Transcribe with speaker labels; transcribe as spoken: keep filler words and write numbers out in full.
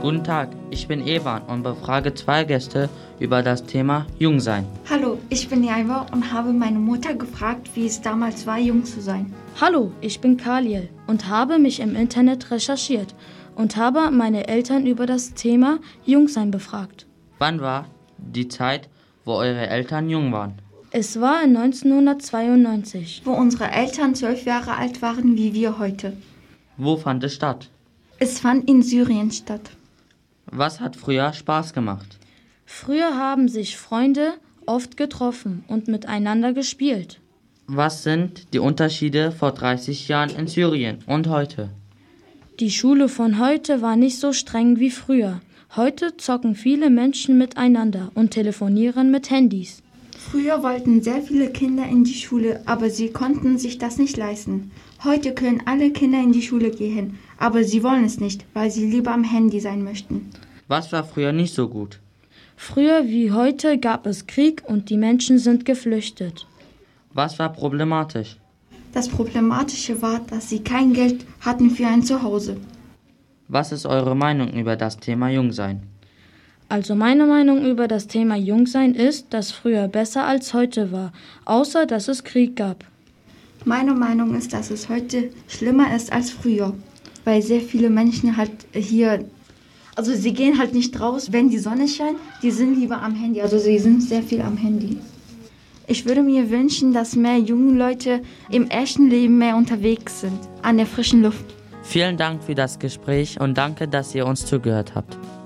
Speaker 1: Guten Tag, ich bin Evan und befrage zwei Gäste über das Thema Jungsein.
Speaker 2: Hallo, ich bin Jaiva und habe meine Mutter gefragt, wie es damals war, jung zu sein.
Speaker 3: Hallo, ich bin Kaliel und habe mich im Internet recherchiert und habe meine Eltern über das Thema Jungsein befragt.
Speaker 1: Wann war die Zeit, wo eure Eltern jung waren?
Speaker 3: Es war in neunzehnhundertzweiundneunzig.
Speaker 2: Wo unsere Eltern zwölf Jahre alt waren, wie wir heute.
Speaker 1: Wo fand es statt?
Speaker 2: Es fand in Syrien statt.
Speaker 1: Was hat früher Spaß gemacht?
Speaker 3: Früher haben sich Freunde oft getroffen und miteinander gespielt.
Speaker 1: Was sind die Unterschiede vor dreißig Jahren in Syrien und heute?
Speaker 3: Die Schule von heute war nicht so streng wie früher. Heute zocken viele Menschen miteinander und telefonieren mit Handys.
Speaker 2: Früher wollten sehr viele Kinder in die Schule, aber sie konnten sich das nicht leisten. Heute können alle Kinder in die Schule gehen, aber sie wollen es nicht, weil sie lieber am Handy sein möchten.
Speaker 1: Was war früher nicht so gut?
Speaker 3: Früher wie heute gab es Krieg und die Menschen sind geflüchtet.
Speaker 1: Was war problematisch?
Speaker 2: Das Problematische war, dass sie kein Geld hatten für ein Zuhause.
Speaker 1: Was ist eure Meinung über das Thema Jungsein?
Speaker 3: Also meine Meinung über das Thema Jungsein ist, dass früher besser als heute war, außer dass es Krieg gab.
Speaker 2: Meine Meinung ist, dass es heute schlimmer ist als früher, weil sehr viele Menschen halt hier, also sie gehen halt nicht raus, wenn die Sonne scheint, die sind lieber am Handy, also sie sind sehr viel am Handy. Ich würde mir wünschen, dass mehr junge Leute im echten Leben mehr unterwegs sind, an der frischen Luft.
Speaker 1: Vielen Dank für das Gespräch und danke, dass ihr uns zugehört habt.